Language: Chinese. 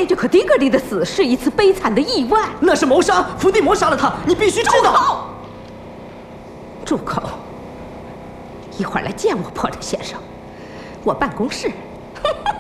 这个迪格里的死是一次悲惨的意外。 那是谋杀，伏地魔杀了他，你必须知道。 住口！一会儿来见我，波特先生，我办公室。